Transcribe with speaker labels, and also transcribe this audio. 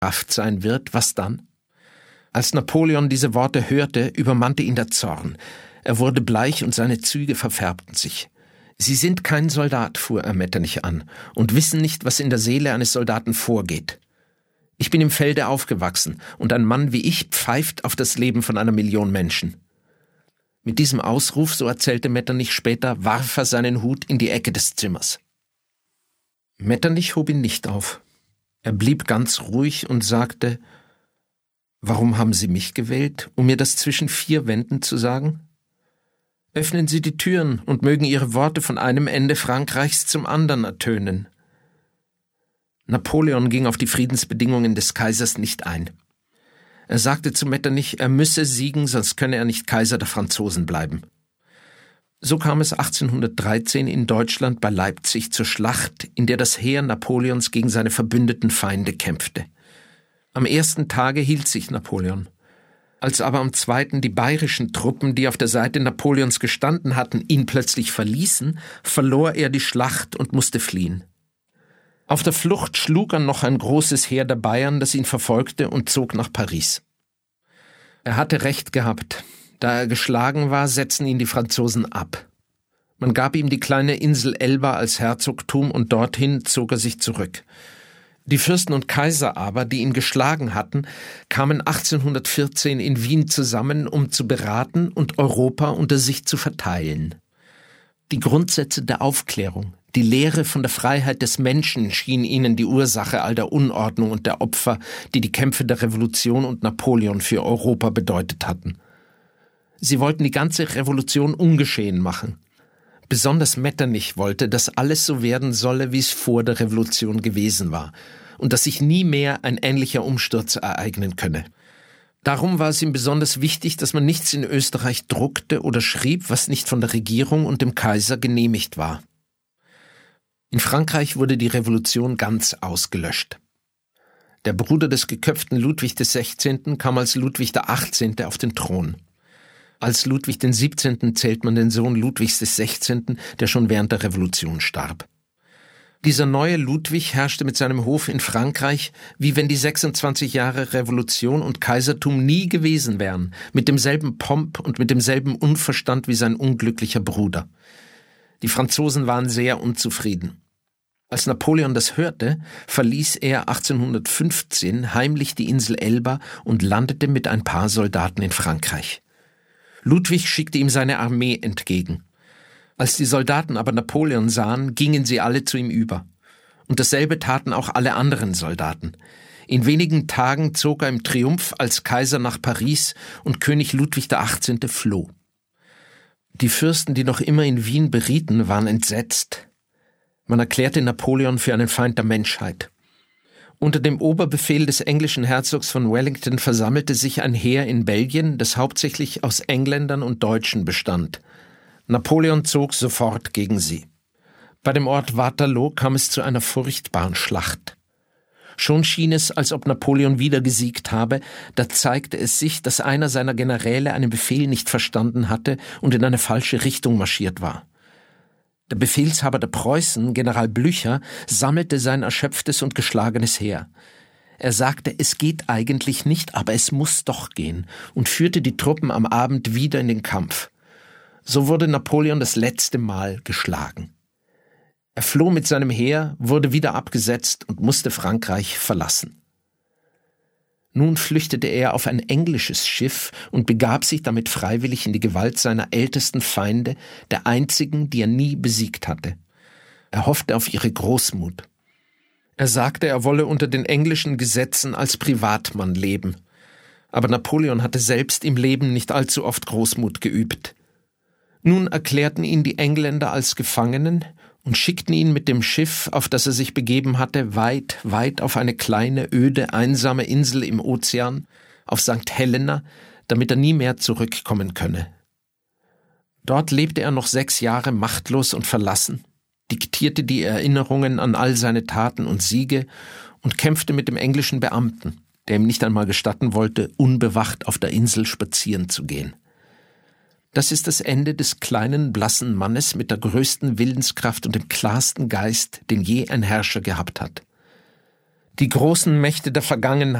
Speaker 1: Kraft sein wird, was dann? Als Napoleon diese Worte hörte, übermannte ihn der Zorn. Er wurde bleich und seine Züge verfärbten sich. »Sie sind kein Soldat«, fuhr er Metternich an, »und wissen nicht, was in der Seele eines Soldaten vorgeht. Ich bin im Felde aufgewachsen, und ein Mann wie ich pfeift auf das Leben von 1 Million Menschen.« Mit diesem Ausruf, so erzählte Metternich später, warf er seinen Hut in die Ecke des Zimmers. Metternich hob ihn nicht auf. Er blieb ganz ruhig und sagte: »Warum haben Sie mich gewählt, um mir das zwischen 4 Wänden zu sagen? Öffnen Sie die Türen und mögen Ihre Worte von einem Ende Frankreichs zum anderen ertönen.« Napoleon ging auf die Friedensbedingungen des Kaisers nicht ein. Er sagte zu Metternich, er müsse siegen, sonst könne er nicht Kaiser der Franzosen bleiben. So kam es 1813 in Deutschland bei Leipzig zur Schlacht, in der das Heer Napoleons gegen seine verbündeten Feinde kämpfte. Am ersten Tage hielt sich Napoleon. Als aber am zweiten die bayerischen Truppen, die auf der Seite Napoleons gestanden hatten, ihn plötzlich verließen, verlor er die Schlacht und musste fliehen. Auf der Flucht schlug er noch ein großes Heer der Bayern, das ihn verfolgte, und zog nach Paris. Er hatte recht gehabt. Da er geschlagen war, setzten ihn die Franzosen ab. Man gab ihm die kleine Insel Elba als Herzogtum und dorthin zog er sich zurück. Die Fürsten und Kaiser aber, die ihn geschlagen hatten, kamen 1814 in Wien zusammen, um zu beraten und Europa unter sich zu verteilen. Die Grundsätze der Aufklärung, die Lehre von der Freiheit des Menschen schien ihnen die Ursache all der Unordnung und der Opfer, die die Kämpfe der Revolution und Napoleon für Europa bedeutet hatten. Sie wollten die ganze Revolution ungeschehen machen. Besonders Metternich wollte, dass alles so werden solle, wie es vor der Revolution gewesen war, und dass sich nie mehr ein ähnlicher Umsturz ereignen könne. Darum war es ihm besonders wichtig, dass man nichts in Österreich druckte oder schrieb, was nicht von der Regierung und dem Kaiser genehmigt war. In Frankreich wurde die Revolution ganz ausgelöscht. Der Bruder des geköpften Ludwig XVI. Kam als Ludwig XVIII. Auf den Thron. Als Ludwig XVII. Zählt man den Sohn Ludwigs XVI., der schon während der Revolution starb. Dieser neue Ludwig herrschte mit seinem Hof in Frankreich, wie wenn die 26 Jahre Revolution und Kaisertum nie gewesen wären, mit demselben Pomp und mit demselben Unverstand wie sein unglücklicher Bruder. Die Franzosen waren sehr unzufrieden. Als Napoleon das hörte, verließ er 1815 heimlich die Insel Elba und landete mit ein paar Soldaten in Frankreich. Ludwig schickte ihm seine Armee entgegen. Als die Soldaten aber Napoleon sahen, gingen sie alle zu ihm über. Und dasselbe taten auch alle anderen Soldaten. In wenigen Tagen zog er im Triumph als Kaiser nach Paris und König Ludwig XVIII. Floh. Die Fürsten, die noch immer in Wien berieten, waren entsetzt. Man erklärte Napoleon für einen Feind der Menschheit. Unter dem Oberbefehl des englischen Herzogs von Wellington versammelte sich ein Heer in Belgien, das hauptsächlich aus Engländern und Deutschen bestand. Napoleon zog sofort gegen sie. Bei dem Ort Waterloo kam es zu einer furchtbaren Schlacht. Schon schien es, als ob Napoleon wieder gesiegt habe, da zeigte es sich, dass einer seiner Generäle einen Befehl nicht verstanden hatte und in eine falsche Richtung marschiert war. Der Befehlshaber der Preußen, General Blücher, sammelte sein erschöpftes und geschlagenes Heer. Er sagte, es geht eigentlich nicht, aber es muss doch gehen, und führte die Truppen am Abend wieder in den Kampf. So wurde Napoleon das letzte Mal geschlagen. Er floh mit seinem Heer, wurde wieder abgesetzt und musste Frankreich verlassen. Nun flüchtete er auf ein englisches Schiff und begab sich damit freiwillig in die Gewalt seiner ältesten Feinde, der einzigen, die er nie besiegt hatte. Er hoffte auf ihre Großmut. Er sagte, er wolle unter den englischen Gesetzen als Privatmann leben. Aber Napoleon hatte selbst im Leben nicht allzu oft Großmut geübt. Nun erklärten ihn die Engländer als Gefangenen und schickten ihn mit dem Schiff, auf das er sich begeben hatte, weit, weit auf eine kleine, öde, einsame Insel im Ozean, auf St. Helena, damit er nie mehr zurückkommen könne. Dort lebte er noch 6 Jahre machtlos und verlassen, diktierte die Erinnerungen an all seine Taten und Siege und kämpfte mit dem englischen Beamten, der ihm nicht einmal gestatten wollte, unbewacht auf der Insel spazieren zu gehen. Das ist das Ende des kleinen, blassen Mannes mit der größten Willenskraft und dem klarsten Geist, den je ein Herrscher gehabt hat. Die großen Mächte der Vergangenheit